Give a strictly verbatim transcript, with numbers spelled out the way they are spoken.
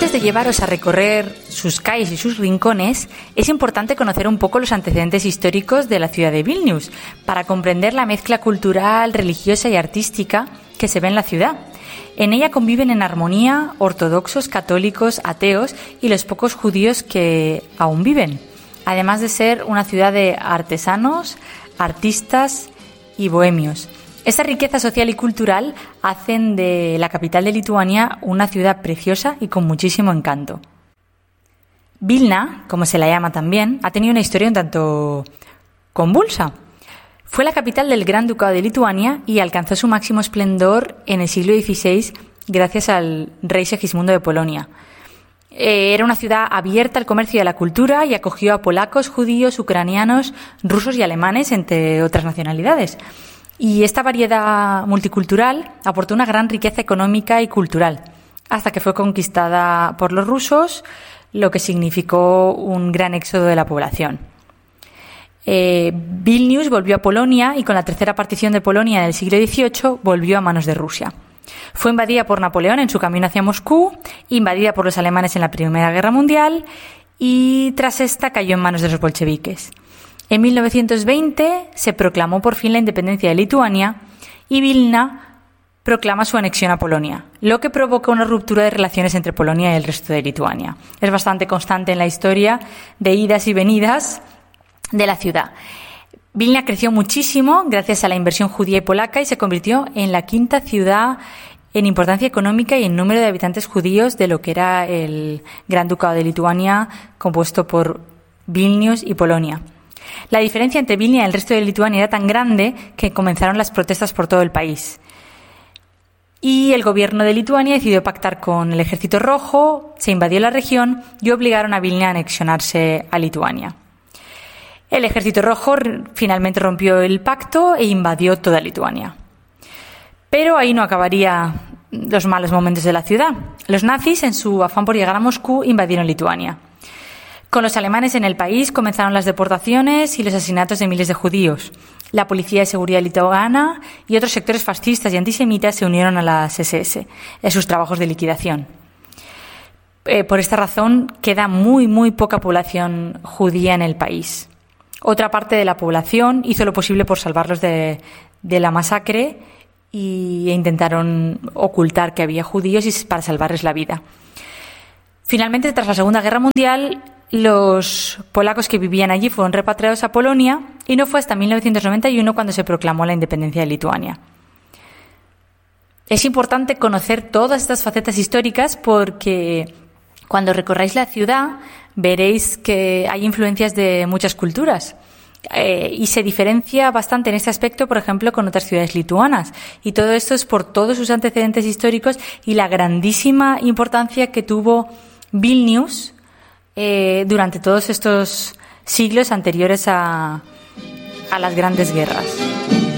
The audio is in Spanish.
antes de llevaros a recorrer sus calles y sus rincones, es importante conocer un poco los antecedentes históricos de la ciudad de Vilnius para comprender la mezcla cultural, religiosa y artística que se ve en la ciudad. En ella conviven en armonía ortodoxos, católicos, ateos y los pocos judíos que aún viven, además de ser una ciudad de artesanos, artistas y bohemios. Esta riqueza social y cultural hacen de la capital de Lituania una ciudad preciosa y con muchísimo encanto. Vilna, como se la llama también, ha tenido una historia un tanto convulsa. Fue la capital del Gran Ducado de Lituania y alcanzó su máximo esplendor en el siglo dieciséis gracias al rey Segismundo de Polonia. Eh, era una ciudad abierta al comercio y a la cultura y acogió a polacos, judíos, ucranianos, rusos y alemanes, entre otras nacionalidades. Y esta variedad multicultural aportó una gran riqueza económica y cultural, hasta que fue conquistada por los rusos, lo que significó un gran éxodo de la población. Eh, Vilnius volvió a Polonia y con la tercera partición de Polonia en el siglo dieciocho volvió a manos de Rusia. Fue invadida por Napoleón en su camino hacia Moscú, invadida por los alemanes en la Primera Guerra Mundial y tras esta cayó en manos de los bolcheviques. En mil novecientos veinte se proclamó por fin la independencia de Lituania y Vilna proclama su anexión a Polonia, lo que provocó una ruptura de relaciones entre Polonia y el resto de Lituania. Es bastante constante en la historia de idas y venidas de la ciudad. Vilna creció muchísimo gracias a la inversión judía y polaca y se convirtió en la quinta ciudad en importancia económica y en número de habitantes judíos de lo que era el Gran Ducado de Lituania, compuesto por Vilnius y Polonia. La diferencia entre Vilna y el resto de Lituania era tan grande que comenzaron las protestas por todo el país. Y el gobierno de Lituania decidió pactar con el Ejército Rojo, se invadió la región y obligaron a Vilna a anexionarse a Lituania. El Ejército Rojo finalmente rompió el pacto e invadió toda Lituania. Pero ahí no acabaría los malos momentos de la ciudad. Los nazis, en su afán por llegar a Moscú, invadieron Lituania. Con los alemanes en el país comenzaron las deportaciones y los asesinatos de miles de judíos. La Policía de Seguridad lituana y otros sectores fascistas y antisemitas se unieron a las ese ese en sus trabajos de liquidación. Eh, por esta razón queda muy, muy poca población judía en el país. Otra parte de la población hizo lo posible por salvarlos de, de la masacre y, e intentaron ocultar que había judíos y para salvarles la vida. Finalmente, tras la Segunda Guerra Mundial, los polacos que vivían allí fueron repatriados a Polonia y no fue hasta mil novecientos noventa y uno cuando se proclamó la independencia de Lituania. Es importante conocer todas estas facetas históricas porque cuando recorráis la ciudad veréis que hay influencias de muchas culturas eh, y se diferencia bastante en este aspecto, por ejemplo, con otras ciudades lituanas. Y todo esto es por todos sus antecedentes históricos y la grandísima importancia que tuvo Vilnius eh, durante todos estos siglos anteriores a, a las grandes guerras.